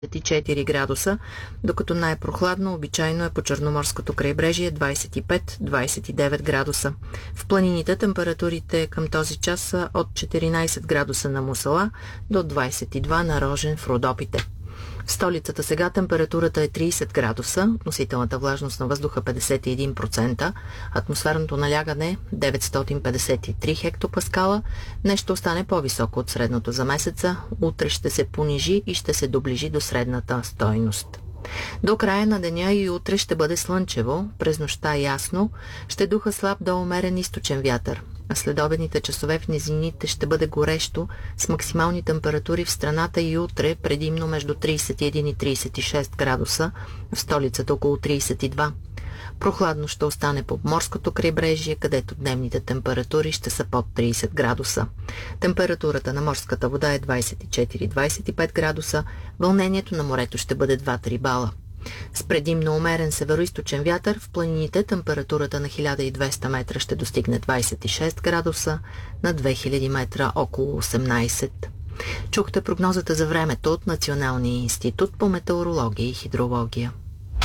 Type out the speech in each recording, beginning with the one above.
24 градуса, докато най-прохладно обичайно е по Черноморското крайбрежие 25-29 градуса. В планините температурите към този час са от 14 градуса на Мусала до 22 на Рожен в Родопите. В столицата сега температурата е 30 градуса, относителната влажност на въздуха 51%, атмосферното налягане 953 хектопаскала. Днес ще остане по-високо от средното за месеца, утре ще се понижи и ще се доближи до средната стойност. До края на деня и утре ще бъде слънчево, през нощта ясно, ще духа слаб до умерен източен вятър. А следобедните часове в низините ще бъде горещо, с максимални температури в страната и утре предимно между 31 и 36 градуса, в столицата около 32. Прохладно ще остане по морското крайбрежие, където дневните температури ще са под 30 градуса. Температурата на морската вода е 24-25 градуса, вълнението на морето ще бъде 2-3 бала. С предимно умерен североизточен вятър в планините температурата на 1200 метра ще достигне 26 градуса, на 2000 метра около 18. Чухте прогнозата за времето от Националния институт по метеорология и хидрология.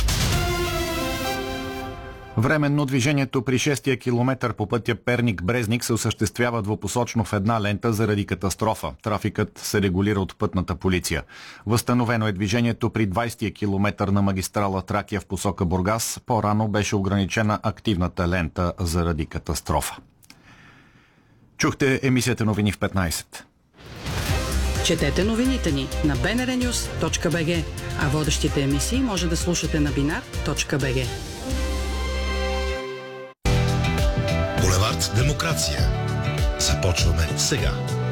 Временно движението при 6-я километър по пътя Перник-Брезник се осъществява двупосочно в една лента заради катастрофа. Трафикът се регулира от пътната полиция. Възстановено е движението при 20-я километър на магистрала Тракия в посока Бургас. По-рано беше ограничена активната лента заради катастрофа. Чухте емисията новини в 15. Четете новините ни на bnrnews.bg, а водещите емисии може да слушате на binar.bg. Булевард Демокрация. Започваме сега.